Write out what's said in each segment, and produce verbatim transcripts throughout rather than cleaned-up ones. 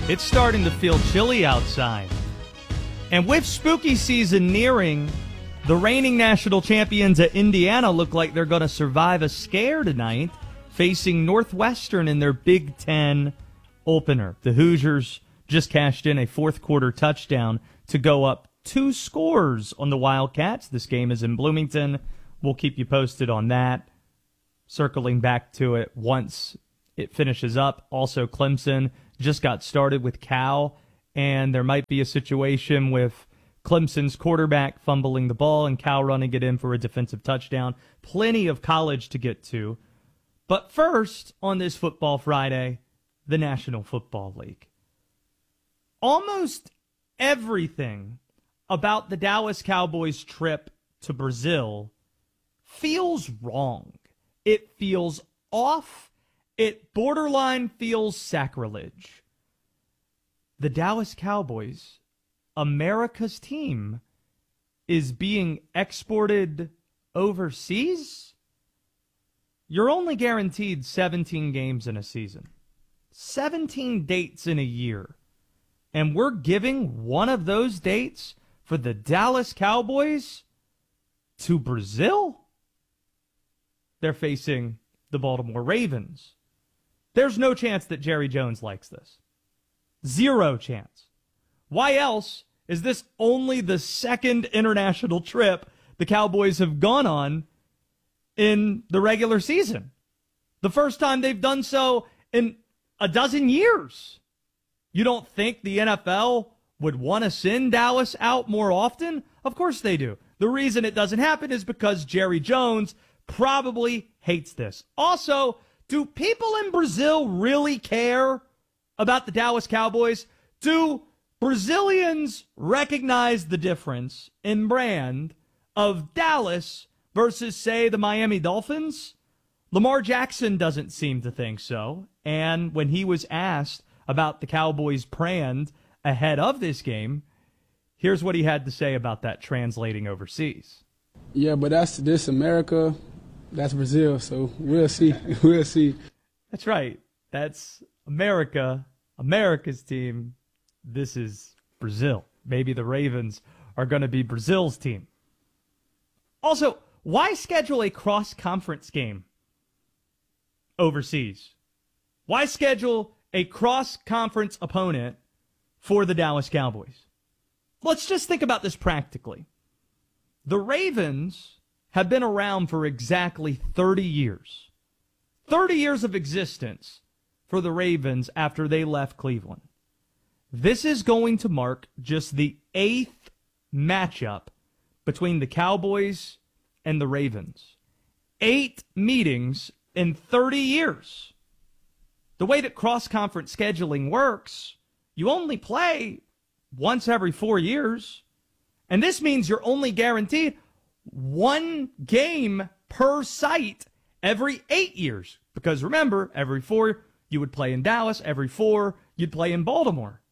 It's starting to feel chilly outside. And with spooky season nearing, the reigning national champions at Indiana look like they're going to survive a scare tonight, facing Northwestern in their Big Ten opener. The Hoosiers just cashed in a fourth quarter touchdown to go up two scores on the Wildcats. This game is in Bloomington. We'll keep you posted on that. Circling back to it once it finishes up. Also, Clemson just got started with Cal, and there might be a situation with Clemson's quarterback fumbling the ball and Cal running it in for a defensive touchdown. Plenty of college to get to. But first, on this Football Friday, the National Football League. Almost everything about the Dallas Cowboys trip to Brazil feels wrong. It feels off. It borderline feels sacrilege. The Dallas Cowboys, America's team, is being exported overseas? You're only guaranteed seventeen games in a season. seventeen dates in a year. And we're giving one of those dates for the Dallas Cowboys to Brazil? They're facing the Baltimore Ravens. There's no chance that Jerry Jones likes this. Zero chance. Why else is this only the second international trip the Cowboys have gone on in the regular season? The first time they've done so in a dozen years. You don't think the N F L would want to send Dallas out more often? Of course they do. The reason it doesn't happen is because Jerry Jones probably hates this. Also, do people in Brazil really care about the Dallas Cowboys? Do Brazilians recognize the difference in brand of Dallas versus, say, the Miami Dolphins? Lamar Jackson doesn't seem to think so. And when he was asked about the Cowboys' brand ahead of this game, here's what he had to say about that translating overseas. Yeah, but that's this America. That's Brazil, so we'll see. We'll see. That's right. That's America, America's team. This is Brazil. Maybe the Ravens are going to be Brazil's team. Also, why schedule a cross-conference game overseas? Why schedule a cross-conference opponent for the Dallas Cowboys? Let's just think about this practically. The Ravens have been around for exactly thirty years. thirty years of existence for the Ravens after they left Cleveland. This is going to mark just the eighth matchup between the Cowboys and the Ravens. Eight meetings in thirty years. The way that cross-conference scheduling works, you only play once every four years. And this means you're only guaranteed one game per site every eight years. Because remember, every four you would play in Dallas, every four you'd play in Baltimore.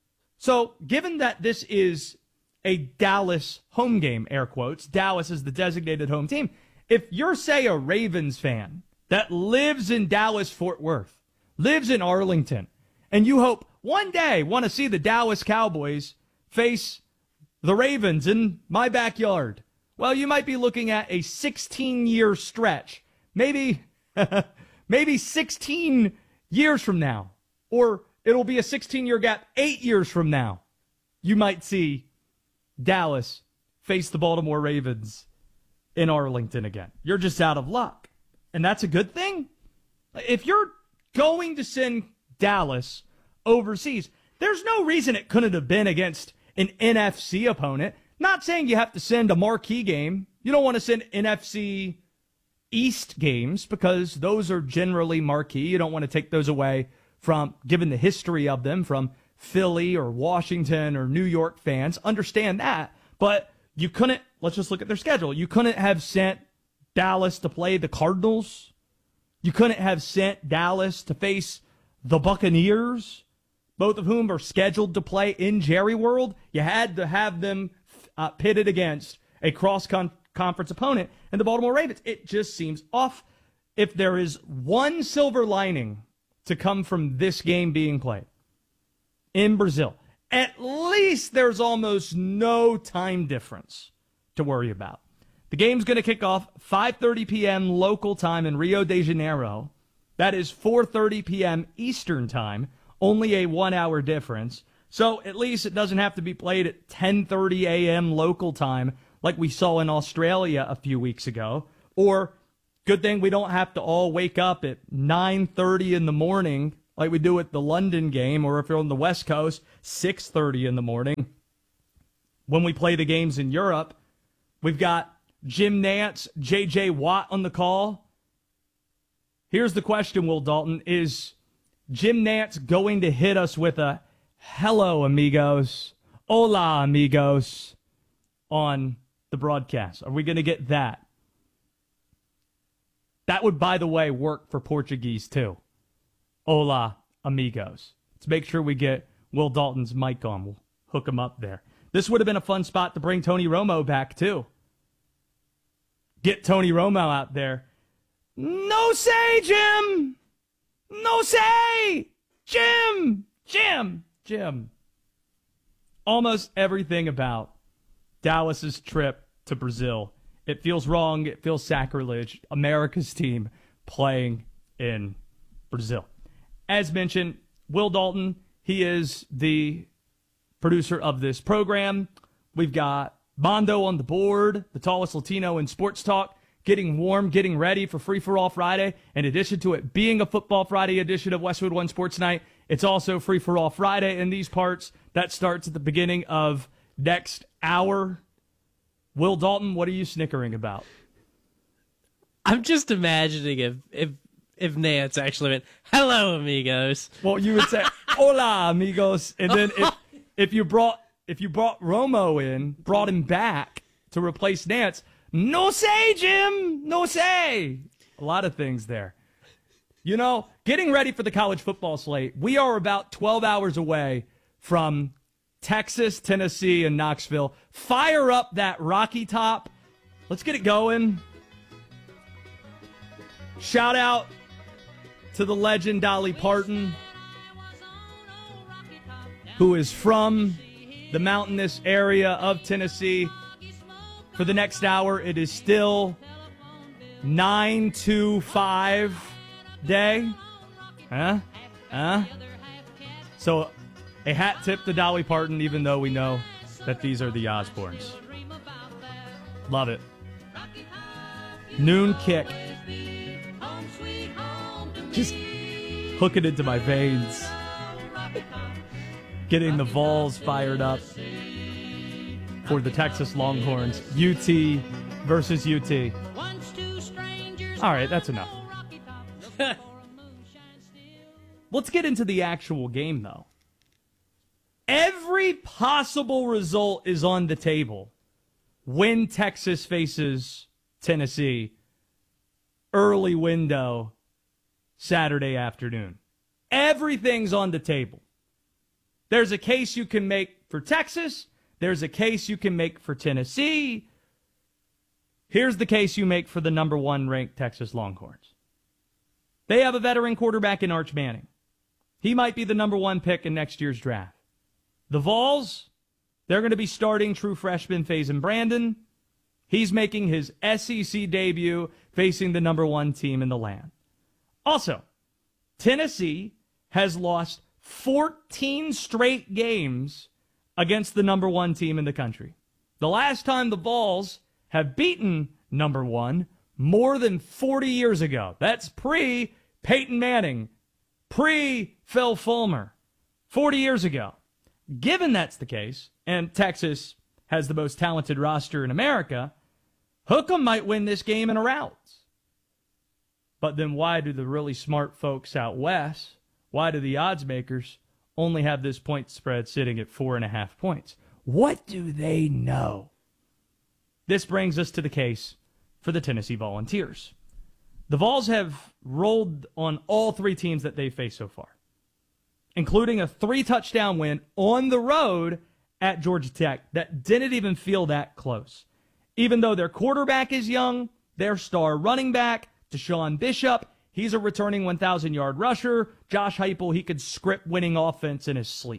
So given that this is a Dallas home game, air quotes, Dallas is the designated home team. If you're, say, a Ravens fan that lives in Dallas-Fort Worth, lives in Arlington, and you hope one day want to see the Dallas Cowboys face the Ravens in my backyard, well, you might be looking at a sixteen-year stretch. Maybe, maybe sixteen years from now. Or it'll be a sixteen-year gap eight years from now. You might see Dallas face the Baltimore Ravens in Arlington again. You're just out of luck. And that's a good thing. If you're going to send Dallas overseas, there's no reason it couldn't have been against an N F C opponent. Not saying you have to send a marquee game. You don't want to send N F C East games because those are generally marquee. You don't want to take those away from, given the history of them, from Philly or Washington or New York fans. Understand that. But you couldn't, let's just look at their schedule. You couldn't have sent Dallas to play the Cardinals. You couldn't have sent Dallas to face the Buccaneers, both of whom are scheduled to play in Jerry World. You had to have them uh, pitted against a cross-conference opponent and the Baltimore Ravens. It just seems off. If there is one silver lining to come from this game being played, in Brazil. At least there's almost no time difference to worry about. The game's going to kick off five thirty p.m. local time in Rio de Janeiro. That is four thirty p.m. Eastern time, only a one-hour difference. So at least it doesn't have to be played at ten thirty a.m. local time like we saw in Australia a few weeks ago. Or, good thing we don't have to all wake up at nine thirty in the morning like we do at the London game, or if you're on the West Coast, six thirty in the morning. When we play the games in Europe, we've got Jim Nantz, J J Watt on the call. Here's the question, Will Dalton. Is Jim Nantz going to hit us with a hello, amigos, hola, amigos, on the broadcast? Are we going to get that? That would, by the way, work for Portuguese, too. Hola, amigos. Let's make sure we get Will Dalton's mic on. We'll hook him up there. This would have been a fun spot to bring Tony Romo back, too. Get Tony Romo out there. No say, Jim! No say! Jim! Jim! Jim. Almost everything about Dallas's trip to Brazil. It feels wrong. It feels sacrilege. America's team playing in Brazil. As mentioned, Will Dalton, he is the producer of this program. We've got Mondo on the board, the tallest Latino in sports talk, getting warm, getting ready for Free For All Friday. In addition to it being a Football Friday edition of Westwood One Sports Night, it's also Free For All Friday in these parts. That starts at the beginning of next hour. Will Dalton, what are you snickering about? I'm just imagining if if if Nance actually went, hello, amigos. Well, you would say, hola, amigos. And then if, if you brought if you brought Romo in, brought him back to replace Nance, no say, Jim, no say. A lot of things there. You know, getting ready for the college football slate, we are about twelve hours away from Texas, Tennessee, and Knoxville. Fire up that Rocky Top. Let's get it going. Shout out to the legend Dolly Parton, who is from the mountainous area of Tennessee. For the next hour, it is still nine two five day. Huh? Huh? So, a hat tip to Dolly Parton, even though we know that these are the Osbournes. Love it. Noon kick. Just hook it into my veins. Getting the Vols fired up for the Texas Longhorns. U T versus U T. All right, that's enough. Let's get into the actual game, though. Every possible result is on the table when Texas faces Tennessee. Early window, Saturday afternoon. Everything's on the table. There's a case you can make for Texas. There's a case you can make for Tennessee. Here's the case you make for the number one ranked Texas Longhorns. They have a veteran quarterback in Arch Manning. He might be the number one pick in next year's draft. The Vols, they're going to be starting true freshman Faison Brandon. He's making his S E C debut facing the number one team in the land. Also, Tennessee has lost fourteen straight games against the number one team in the country. The last time the Vols have beaten number one more than forty years ago. That's pre-Peyton Manning, pre-Phil Fulmer, forty years ago. Given that's the case, and Texas has the most talented roster in America, Hook'em might win this game in a rout. But then why do the really smart folks out west, why do the odds makers only have this point spread sitting at four and a half points? What do they know? This brings us to the case for the Tennessee Volunteers. The Vols have rolled on all three teams that they've faced so far, including a three-touchdown win on the road at Georgia Tech that didn't even feel that close. Even though their quarterback is young, their star running back, Deshaun Bishop, he's a returning one thousand-yard rusher. Josh Heupel, he could script winning offense in his sleep.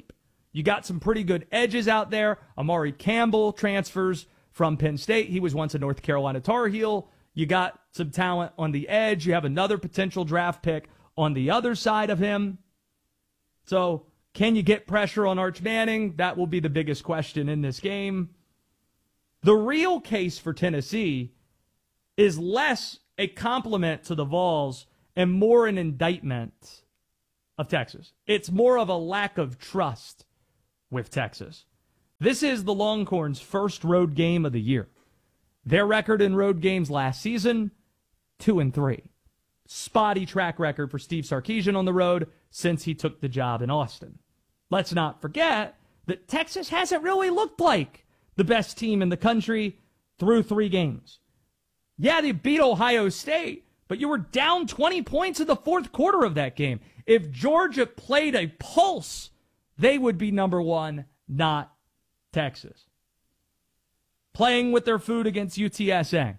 You got some pretty good edges out there. Amari Campbell transfers from Penn State. He was once a North Carolina Tar Heel. You got some talent on the edge. You have another potential draft pick on the other side of him. So can you get pressure on Arch Manning? That will be the biggest question in this game. The real case for Tennessee is less a compliment to the Vols and more an indictment of Texas. It's more of a lack of trust with Texas. This is the Longhorns' first road game of the year. Their record in road games last season, two and three. Spotty track record for Steve Sarkisian on the road since he took the job in Austin. Let's not forget that Texas hasn't really looked like the best team in the country through three games. Yeah, they beat Ohio State, but you were down twenty points in the fourth quarter of that game. If Georgia played a pulse, they would be number one, not Texas. Playing with their food against U T S A.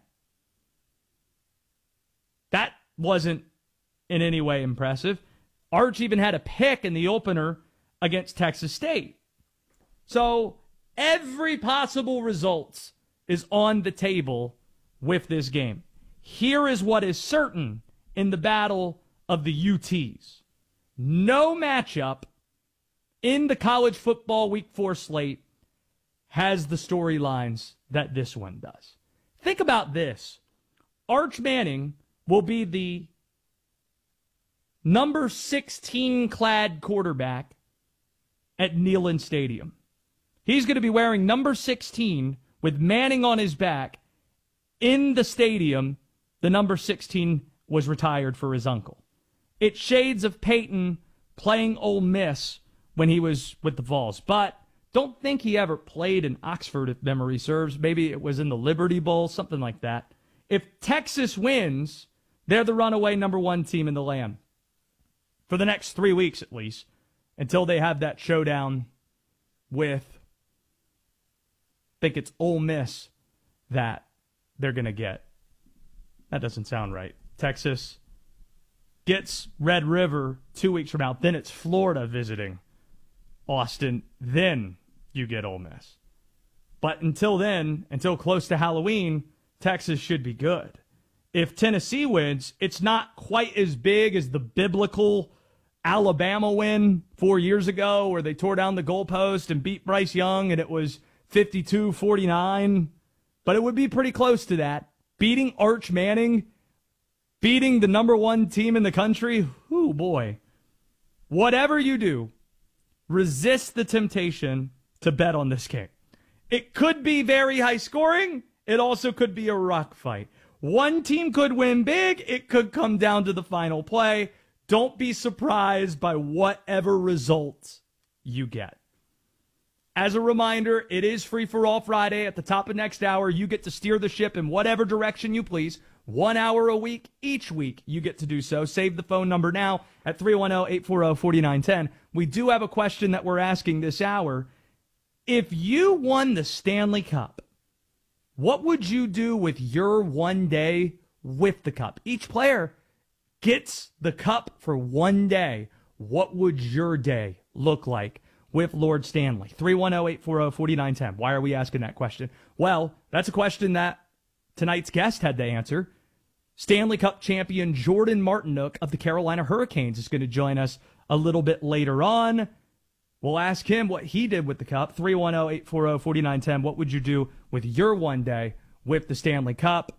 That wasn't in any way impressive. Arch even had a pick in the opener against Texas State. So every possible result is on the table with this game. Here is what is certain in the battle of the U Ts. No matchup in the college football week four slate has the storylines that this one does. Think about this. Arch Manning will be the number sixteen clad quarterback at Neyland Stadium. He's going to be wearing number sixteen with Manning on his back in the stadium. The number sixteen was retired for his uncle. It's shades of Peyton playing Ole Miss when he was with the Vols, but don't think he ever played in Oxford, if memory serves. Maybe it was in the Liberty Bowl, something like that. If Texas wins, they're the runaway number one team in the land. For the next three weeks, at least, until they have that showdown with, I think it's Ole Miss that they're going to get. That doesn't sound right. Texas gets Red River two weeks from now. Then it's Florida visiting Austin. Then you get Ole Miss. But until then, until close to Halloween, Texas should be good. If Tennessee wins, it's not quite as big as the biblical Alabama win four years ago where they tore down the goalpost and beat Bryce Young and it was fifty-two forty-nine. But it would be pretty close to that. Beating Arch Manning, beating the number one team in the country, oh boy. Whatever you do, resist the temptation to bet on this game. It could be very high scoring. It also could be a rock fight. One team could win big. It could come down to the final play. Don't be surprised by whatever results you get. As a reminder, it is Free for All Friday. At the top of next hour, you get to steer the ship in whatever direction you please. One hour a week, each week, you get to do so. Save the phone number now at three one zero, eight four zero, four nine one zero. We do have a question that we're asking this hour. If you won the Stanley Cup, what would you do with your one day with the cup? Each player gets the cup for one day. What would your day look like with Lord Stanley? three one zero, eight four zero, four nine one zero. Why are we asking that question? Well, that's a question that tonight's guest had to answer. Stanley Cup champion Jordan Martinook of the Carolina Hurricanes is going to join us a little bit later on. We'll ask him what he did with the cup. three one zero, eight four zero, four nine one zero. What would you do with your one day with the Stanley Cup?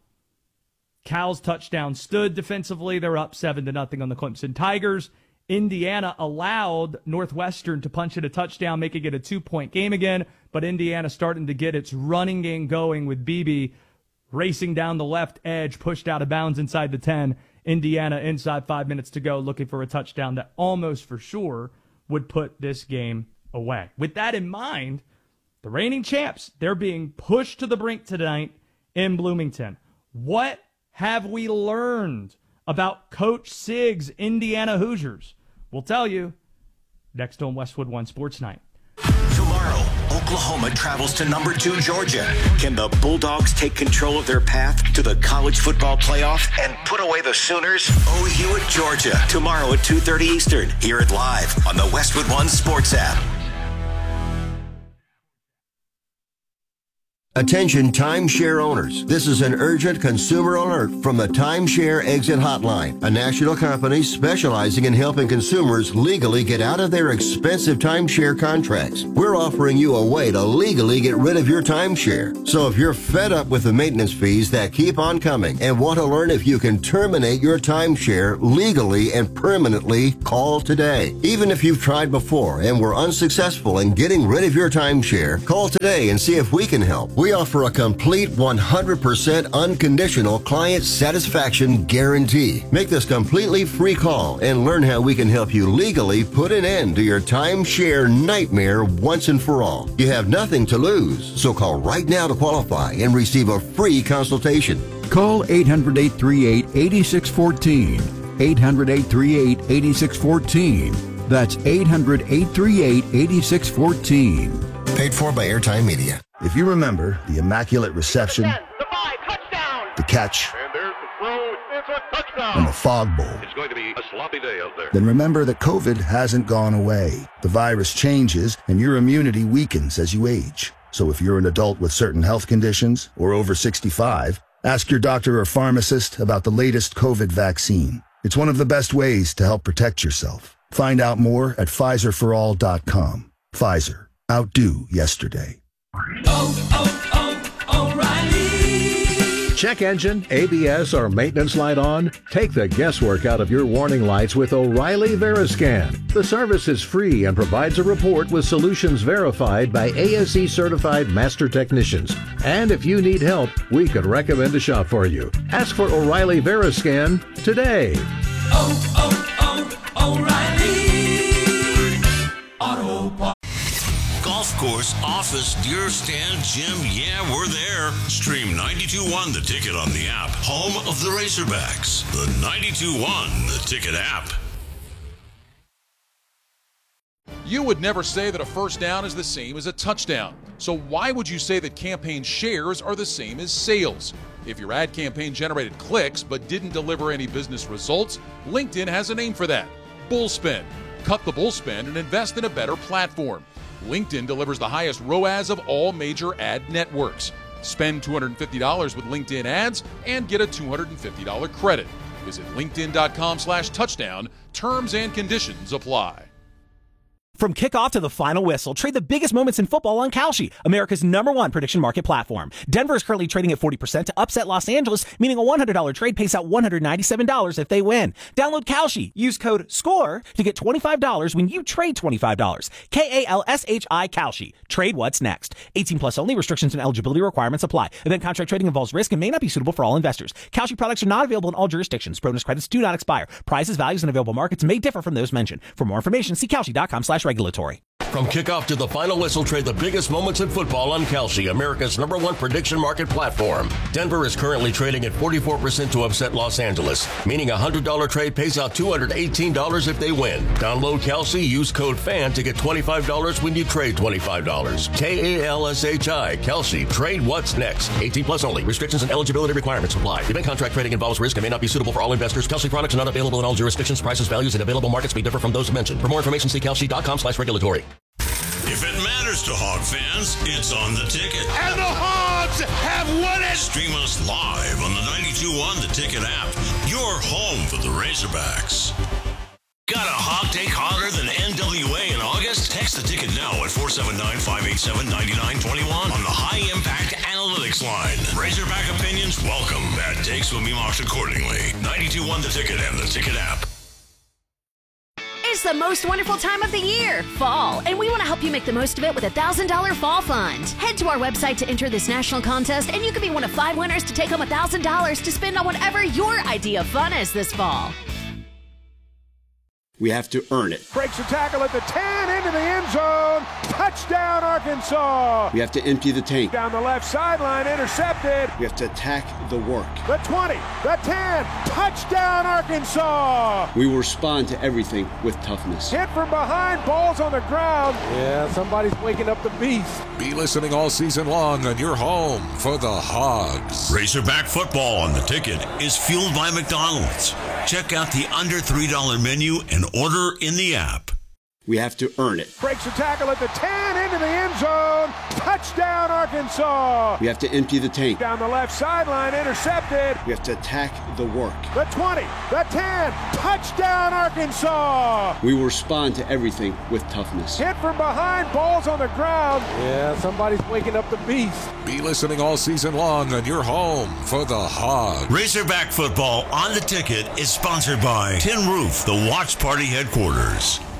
Cal's touchdown stood defensively. They're up seven to nothing on the Clemson Tigers. Indiana allowed Northwestern to punch in a touchdown, making it a two-point game again. But Indiana starting to get its running game going with Beebe racing down the left edge, pushed out of bounds inside the ten. Indiana inside five minutes to go, looking for a touchdown that almost for sure would put this game away. With that in mind, the reigning champs, they're being pushed to the brink tonight in Bloomington. What have we learned about Coach Sig's Indiana Hoosiers? We'll tell you next on Westwood One Sports Night. Tomorrow, Oklahoma travels to number two Georgia. Can the Bulldogs take control of their path to the college football playoff and put away the Sooners? O U at Georgia tomorrow at two thirty Eastern. Hear it live on the Westwood One Sports app. Attention timeshare owners. This is an urgent consumer alert from the Timeshare Exit Hotline, a national company specializing in helping consumers legally get out of their expensive timeshare contracts. We're offering you a way to legally get rid of your timeshare. So if you're fed up with the maintenance fees that keep on coming and want to learn if you can terminate your timeshare legally and permanently, call today. Even if you've tried before and were unsuccessful in getting rid of your timeshare, call today and see if we can help. We offer a complete one hundred percent unconditional client satisfaction guarantee. Make this completely free call and learn how we can help you legally put an end to your timeshare nightmare once and for all. You have nothing to lose, so call right now to qualify and receive a free consultation. Call eight hundred, eight three eight, eight six one four. eight hundred, eight three eight, eight six one four. That's eight hundred, eight three eight, eight six one four. Paid for by Airtime Media. If you remember the immaculate reception, the five, touchdown, the catch, and there's the throw, it's a touchdown, and the fog bowl, it's going to be a sloppy day out there. Then remember that COVID hasn't gone away. The virus changes, and your immunity weakens as you age. So if you're an adult with certain health conditions or over sixty-five, ask your doctor or pharmacist about the latest COVID vaccine. It's one of the best ways to help protect yourself. Find out more at Pfizer for all dot com. Pfizer. Outdo yesterday. Oh, oh, oh, O'Reilly. Check engine, A B S, or maintenance light on? Take the guesswork out of your warning lights with O'Reilly Veriscan. The service is free and provides a report with solutions verified by A S E certified master technicians. And if you need help, we could recommend a shop for you. Ask for O'Reilly Veriscan today. Oh, oh, oh, O'Reilly Auto Parts. Golf course, office, deer stand, gym, yeah, we're there. Stream ninety-two point one The Ticket on the app. Home of the Razorbacks. The ninety-two point one The Ticket app. You would never say that a first down is the same as a touchdown. So why would you say that campaign shares are the same as sales? If your ad campaign generated clicks but didn't deliver any business results, LinkedIn has a name for that. Bullspend. Cut the bullspend and invest in a better platform. LinkedIn delivers the highest R O A S of all major ad networks. Spend two hundred fifty dollars with LinkedIn ads and get a two hundred fifty dollars credit. Visit linkedin.com slash touchdown. Terms and conditions apply. From kickoff to the final whistle, trade the biggest moments in football on Kalshi, America's number one prediction market platform. Denver is currently trading at forty percent to upset Los Angeles, meaning a one hundred dollars trade pays out one hundred ninety-seven dollars if they win. Download Kalshi. Use code SCORE to get twenty-five dollars when you trade twenty-five dollars. K A L S H I Kalshi. Trade what's next. eighteen plus only. Restrictions and eligibility requirements apply. Event contract trading involves risk and may not be suitable for all investors. Kalshi products are not available in all jurisdictions. Bonus credits do not expire. Prices, values, and available markets may differ from those mentioned. For more information, see Kalshi.com slash regulatory. From kickoff to the final whistle, trade the biggest moments in football on Kalshi, America's number one prediction market platform. Denver is currently trading at forty-four percent to upset Los Angeles, meaning a one hundred dollars trade pays out two hundred eighteen dollars if they win. Download Kalshi, use code FAN to get twenty-five dollars when you trade twenty-five dollars. K A L S H I, Kalshi. Trade what's next. eighteen plus only. Restrictions and eligibility requirements apply. Event contract trading involves risk and may not be suitable for all investors. Kalshi products are not available in all jurisdictions. Prices, values, and available markets may differ from those mentioned. For more information, see Kalshi.com slash regulatory. If it matters to Hog fans, it's on The Ticket. And the Hogs have won it! Stream us live on the ninety-two point one The Ticket app. Your home for the Razorbacks. Got a hog take hotter than N W A in August? Text The Ticket now at four seven nine, five eight seven, nine nine two one on the High Impact Analytics line. Razorback opinions welcome. Bad takes will be marked accordingly. ninety-two point one The Ticket and The Ticket app. It's the most wonderful time of the year, fall, and we want to help you make the most of it with a one thousand dollars Fall Fund. Head to our website to enter this national contest, and you could be one of five winners to take home one thousand dollars to spend on whatever your idea of fun is this fall. We have to earn it. Breaks a tackle at the ten, into the end zone. Touchdown, Arkansas. We have to empty the tank. Down the left sideline, intercepted. We have to attack the work. The twenty, the ten, touchdown, Arkansas. We will respond to everything with toughness. Hit from behind, balls on the ground. Yeah, somebody's waking up the beast. Be listening all season long on your home for the Hogs. Razorback football on The Ticket is fueled by McDonald's. Check out the under three dollars menu and order in the app. We have to earn it. Breaks a tackle at the ten, into the end zone. Touchdown, Arkansas. We have to empty the tank. Down the left sideline, intercepted. We have to attack the work. The twenty, the ten, touchdown, Arkansas. We will respond to everything with toughness. Hit from behind, balls on the ground. Yeah, somebody's waking up the beast. Be listening all season long on your home for the Hog. Razorback football on the ticket is sponsored by Tin Roof, the Watch Party headquarters.